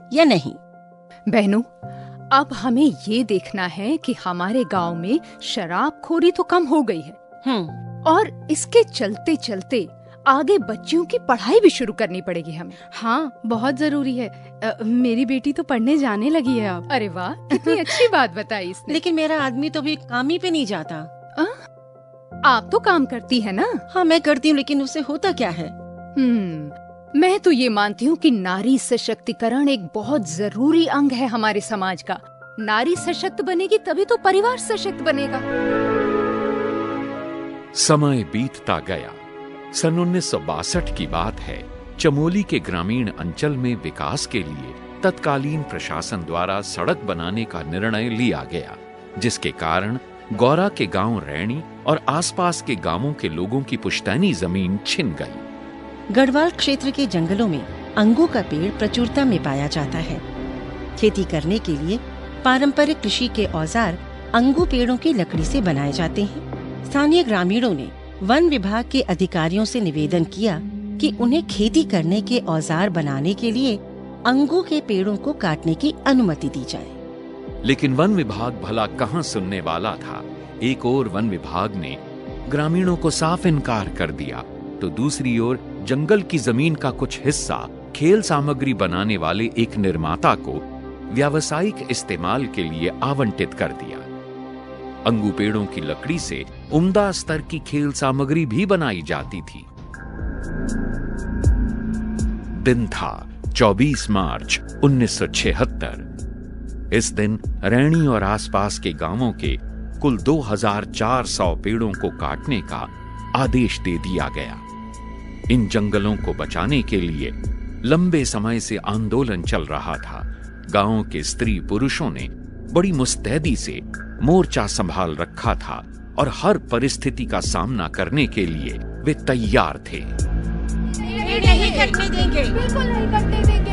या नहीं? बहनों, अब हमें ये देखना है कि हमारे गांव में शराबखोरी तो कम हो गई है और इसके चलते चलते आगे बच्चियों की पढ़ाई भी शुरू करनी पड़ेगी हमें। हाँ, बहुत जरूरी है। मेरी बेटी तो पढ़ने जाने लगी है अब। अरे वाह, कितनी अच्छी बात बताई इसने। लेकिन मेरा आदमी तो भी काम ही पे नहीं जाता। आप तो काम करती है ना? हाँ, मैं करती हूँ, लेकिन उससे होता क्या है? मैं तो ये मानती हूँ कि नारी सशक्तिकरण एक बहुत जरूरी अंग है हमारे समाज का। नारी सशक्त बनेगी तभी तो परिवार सशक्त बनेगा। समय बीतता गया। सन 1962 की बात है। चमोली के ग्रामीण अंचल में विकास के लिए तत्कालीन प्रशासन द्वारा सड़क बनाने का निर्णय लिया गया, जिसके कारण गौरा के गांव रैणी और आसपास के गांवों के लोगों की पुश्तैनी जमीन छिन गई। गढ़वाल क्षेत्र के जंगलों में अंगू का पेड़ प्रचुरता में पाया जाता है। खेती करने के लिए पारंपरिक कृषि के औजार अंगू पेड़ों की लकड़ी से बनाए जाते हैं। स्थानीय ग्रामीणों ने वन विभाग के अधिकारियों से निवेदन किया कि उन्हें खेती करने के औजार बनाने के लिए अंगू के पेड़ों को काटने की अनुमति दी जाए। लेकिन वन विभाग भला कहां सुनने वाला था। एक ओर वन विभाग ने ग्रामीणों को साफ इनकार कर दिया, तो दूसरी ओर जंगल की जमीन का कुछ हिस्सा खेल सामग्री बनाने वाले एक निर्माता को व्यावसायिक इस्तेमाल के लिए आवंटित कर दिया। अंगू पेड़ों की लकड़ी से उम्दा स्तर की खेल सामग्री भी बनाई जाती थी। दिन था 24 मार्च 1976। इस दिन रैणी और आसपास के गांवों के कुल 2400 पेड़ों को काटने का आदेश दे दिया गया। इन जंगलों को बचाने के लिए लंबे समय से आंदोलन चल रहा था। गांव के स्त्री पुरुषों ने बड़ी मुस्तैदी से मोर्चा संभाल रखा था और हर परिस्थिति का सामना करने के लिए वे तैयार थे। नहीं कटने देंगे, बिल्कुल नहीं कटने देंगे।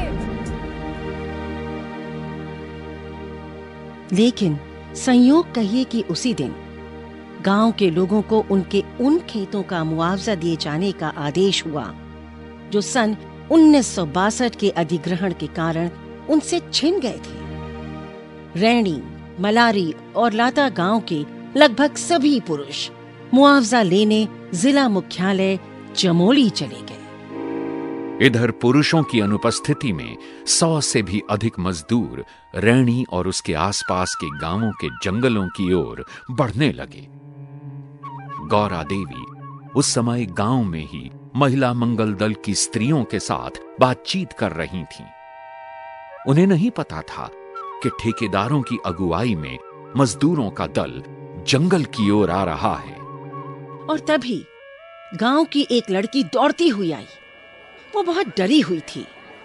लेकिन संयोग कहिए कि उसी दिन गांव के लोगों को उनके उन खेतों का मुआवजा दिए जाने का आदेश हुआ जो सन 1962 के अधिग्रहण के कारण उनसे छिन गए थे। रैणी, मलारी और लाता गांव के लगभग सभी पुरुष मुआवजा लेने जिला मुख्यालय चमोली चले गए। इधर पुरुषों की अनुपस्थिति में 100 से भी अधिक मजदूर रैणी और उसके आसपास के गांवों के जंगलों की ओर बढ़ने लगे। गौरा देवी उस समय गांव में ही महिला मंगल दल की स्त्रियों के साथ बातचीत कर रही थीं। उन्हें नहीं पता था कि ठेकेदारों की अगुवाई में मजदूरों का दल जंगल की ओर आ रहा है। और तभी गांव की एक लड़की दौड़ती हुई आई। वो बहुत डरी हुई थी।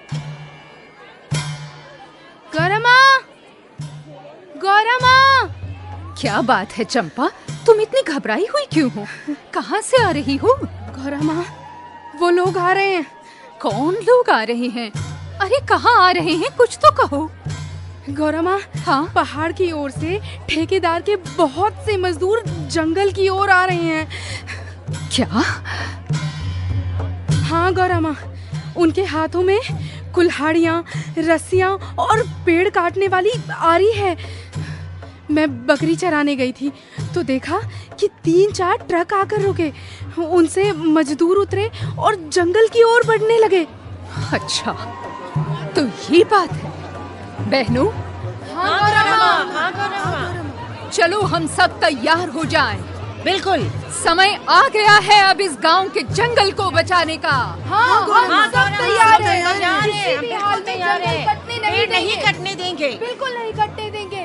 गौरा माँ! गौरा माँ! क्या बात है चंपा, तुम इतनी घबराई हुई क्यों हो? कहाँ से आ रही हो? गौरा माँ, वो लोग आ रहे हैं। कौन लोग आ रहे हैं? अरे कहाँ आ रहे हैं, कुछ तो कहो। गौरा माँ, हाँ? पहाड़ की ओर से ठेकेदार के बहुत से मजदूर जंगल की ओर आ रहे हैं। क्या? हाँ गौरा माँ, उनके हाथों में कुल्हाड़ियाँ, रस्सियाँ और पेड़ काटने वाली आरी है। मैं बकरी चराने गई थी तो देखा कि 3-4 ट्रक आकर रुके। उनसे मजदूर उतरे और जंगल की ओर बढ़ने लगे। अच्छा, तो ये बात है। बहनों, हाँ गौरा माँ। चलो हम सब तैयार हो जाएं। बिल्कुल, समय आ गया है अब इस गांव के जंगल को बचाने का। हाँ, हम सब तैयार हैं। किसी भी हाल में जंगल कटने नहीं कटने देंगे। बिल्कुल नहीं कटने देंगे।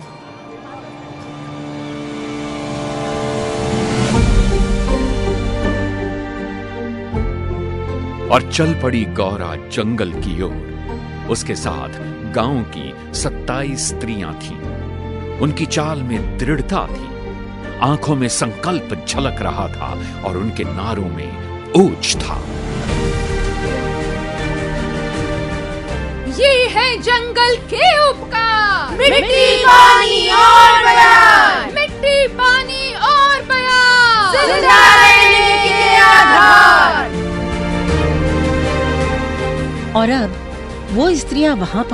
और चल पड़ी गौरा जंगल की ओर। उसके साथ गांव की 27 स्त्रियां थीं। उनकी चाल में दृढ़ता थी, आंखों में संकल्प झलक रहा था और उनके नारों में ओज था। ये है जंगल के उपकार, मिट्टी, पानी और बयान। मिट्टी, पानी और बयान, जिंदा रहने के आधार। और अब वो स्त्रियां वहां